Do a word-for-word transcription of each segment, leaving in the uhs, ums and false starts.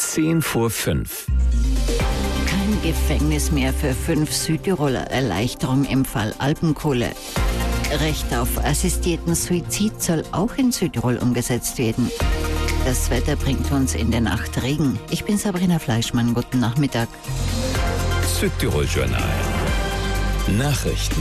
Zehn vor fünf. Kein Gefängnis mehr für fünf Südtiroler. Erleichterung im Fall Alpenkohle. Recht auf assistierten Suizid soll auch in Südtirol umgesetzt werden. Das Wetter bringt uns in der Nacht Regen. Ich bin Sabrina Fleischmann. Guten Nachmittag. Südtirol-Journal. Nachrichten.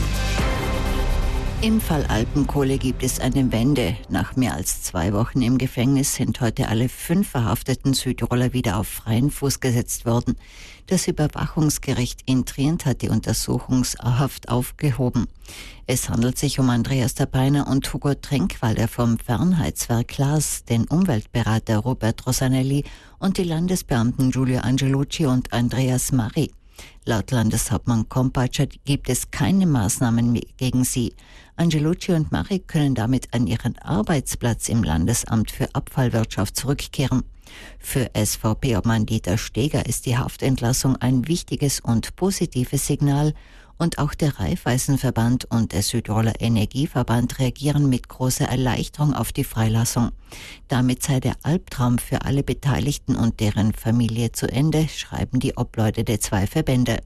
Im Fall Alpenkohle gibt es eine Wende. Nach mehr als zwei Wochen im Gefängnis sind heute alle fünf verhafteten Südtiroler wieder auf freien Fuß gesetzt worden. Das Überwachungsgericht in Trient hat die Untersuchungshaft aufgehoben. Es handelt sich um Andreas Tapeiner und Hugo Trenkwalder vom Fernheitswerk Glas, den Umweltberater Robert Rosanelli und die Landesbeamten Giulio Angelucci und Andreas Mari. Laut Landeshauptmann Kompatscher gibt es keine Maßnahmen gegen sie. Angelucci und Mari können damit an ihren Arbeitsplatz im Landesamt für Abfallwirtschaft zurückkehren. Für S V P-Obmann Dieter Steger ist die Haftentlassung ein wichtiges und positives Signal, und auch der Raiffeisenverband und der Südtiroler Energieverband reagieren mit großer Erleichterung auf die Freilassung. Damit sei der Albtraum für alle Beteiligten und deren Familie zu Ende, schreiben die Obleute der zwei Verbände.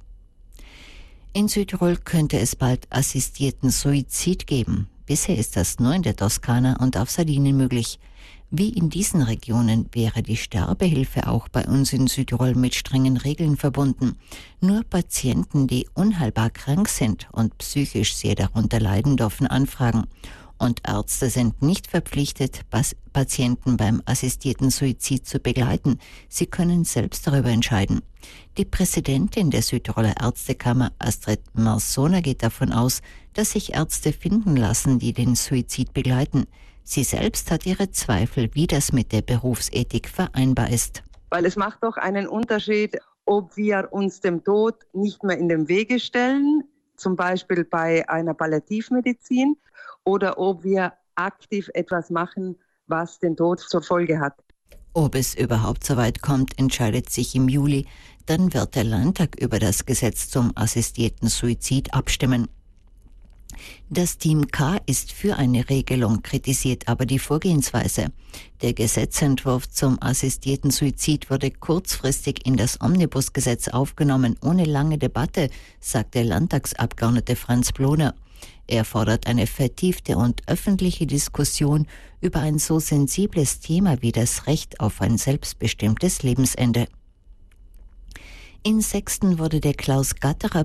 In Südtirol könnte es bald assistierten Suizid geben. Bisher ist das nur in der Toskana und auf Sardinien möglich. Wie in diesen Regionen wäre die Sterbehilfe auch bei uns in Südtirol mit strengen Regeln verbunden. Nur Patienten, die unheilbar krank sind und psychisch sehr darunter leiden, dürfen anfragen. Und Ärzte sind nicht verpflichtet, Patienten beim assistierten Suizid zu begleiten. Sie können selbst darüber entscheiden. Die Präsidentin der Südtiroler Ärztekammer, Astrid Marsona, geht davon aus, dass sich Ärzte finden lassen, die den Suizid begleiten. Sie selbst hat ihre Zweifel, wie das mit der Berufsethik vereinbar ist. Weil es macht doch einen Unterschied, ob wir uns dem Tod nicht mehr in den Wege stellen, zum Beispiel bei einer Palliativmedizin, oder ob wir aktiv etwas machen, was den Tod zur Folge hat. Ob es überhaupt so weit kommt, entscheidet sich im Juli. Dann wird der Landtag über das Gesetz zum assistierten Suizid abstimmen. Das Team K ist für eine Regelung, kritisiert aber die Vorgehensweise. Der Gesetzentwurf zum assistierten Suizid wurde kurzfristig in das Omnibusgesetz aufgenommen, ohne lange Debatte, sagt der Landtagsabgeordnete Franz Bloner. Er fordert eine vertiefte und öffentliche Diskussion über ein so sensibles Thema wie das Recht auf ein selbstbestimmtes Lebensende. In Sexten wurde der Klaus-Gatterer